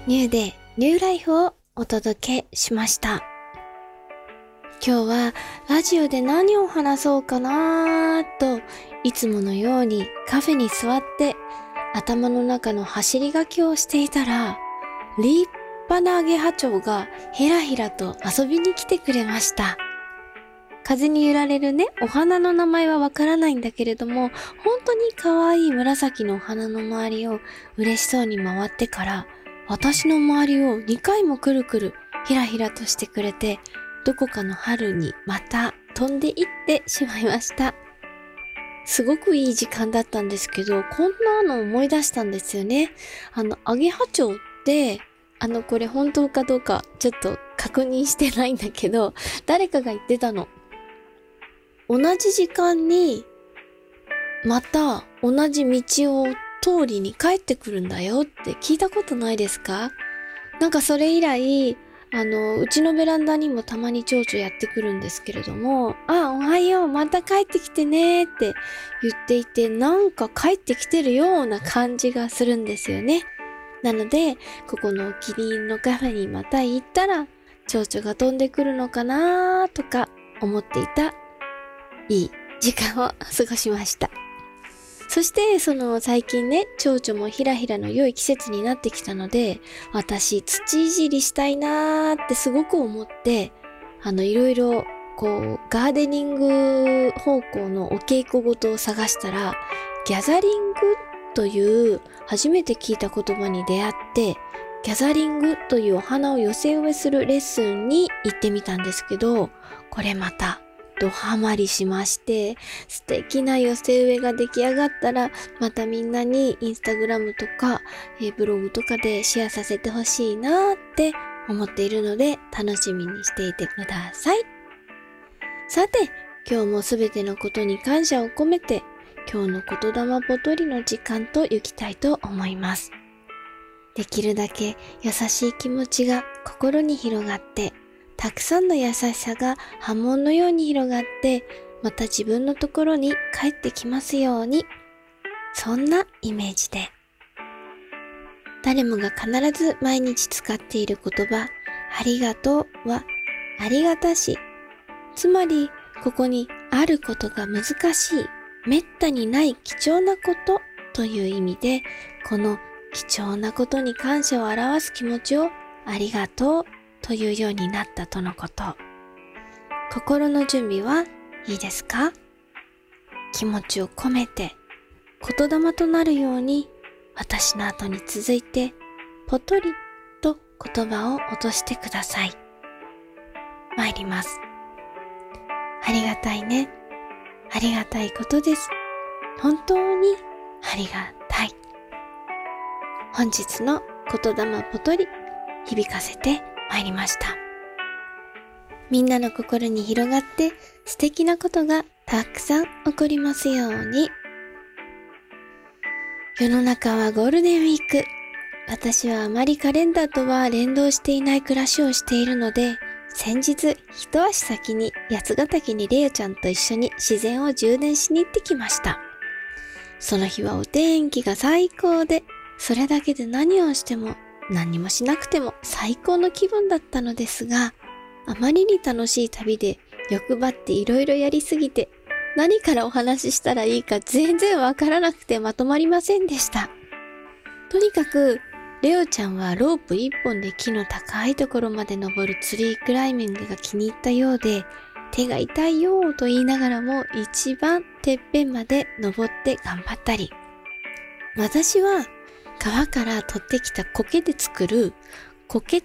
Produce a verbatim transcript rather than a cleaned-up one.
ニューデイ、ニューライフをお届けしました。今日はラジオで何を話そうかなーと、いつものようにカフェに座って頭の中の走り書きをしていたら、立派なアゲハチョウがひらひらと遊びに来てくれました。風に揺られるね、お花の名前はわからないんだけれども、本当に可愛い紫のお花の周りを嬉しそうに回ってから、私の周りをにかいもくるくるひらひらとしてくれて、どこかの春にまた飛んでいってしまいました。すごくいい時間だったんですけど、こんなの思い出したんですよね。あの、アゲハチョウって、あの、これ本当かどうかちょっと確認してないんだけど、誰かが言ってたの。同じ時間に、また同じ道を通りに帰ってくるんだよって聞いたことないですか？なんかそれ以来、あの、うちのベランダにもたまに蝶々やってくるんですけれども、あ、おはよう、また帰ってきてねって言っていて、なんか帰ってきてるような感じがするんですよね。なので、ここのお気に入りのカフェにまた行ったら、蝶々が飛んでくるのかなとか思っていた、いい時間を過ごしました。そして、その最近ね、蝶々もひらひらの良い季節になってきたので、私、土いじりしたいなーってすごく思って、あの、いろいろ、こう、ガーデニング方向のお稽古事を探したら、ギャザリングという初めて聞いた言葉に出会って、ギャザリングというお花を寄せ植えするレッスンに行ってみたんですけど、これまた、ドハマりしまして、素敵な寄せ植えが出来上がったら、またみんなにインスタグラムとか、えー、ブログとかでシェアさせてほしいなーって思っているので、楽しみにしていてください。さて、今日もすべてのことに感謝を込めて、今日の言霊ぽとりの時間と行きたいと思います。できるだけ優しい気持ちが心に広がって、たくさんの優しさが波紋のように広がって、また自分のところに帰ってきますように。そんなイメージで。誰もが必ず毎日使っている言葉、ありがとうは、ありがたし。つまり、ここにあることが難しい、めったにない貴重なことという意味で、この貴重なことに感謝を表す気持ちをありがとうというようになったとのこと。心の準備はいいですか？気持ちを込めて言霊となるように私の後に続いてぽとりと言葉を落としてください。参ります。ありがたいね。ありがたいことです。本当にありがたい。本日の言霊ぽとり響かせて参りました。みんなの心に広がって素敵なことがたくさん起こりますように。世の中はゴールデンウィーク。私はあまりカレンダーとは連動していない暮らしをしているので、先日一足先に八ヶ岳にレオちゃんと一緒に自然を充電しに行ってきました。その日はお天気が最高で、それだけで何をしても何にもしなくても最高の気分だったのですが、あまりに楽しい旅で欲張っていろいろやりすぎて、何からお話ししたらいいか全然わからなくてまとまりませんでした。とにかく、レオちゃんはロープ一本で木の高いところまで登るツリークライミングが気に入ったようで、手が痛いよーと言いながらも一番てっぺんまで登って頑張ったり、私は川から取ってきた苔で作る苔